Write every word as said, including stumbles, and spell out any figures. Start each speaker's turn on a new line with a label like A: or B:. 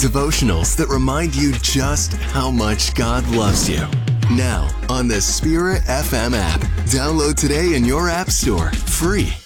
A: devotionals that remind you just how much God loves you. Now, on the Spirit F M app. Download today in your app store, free.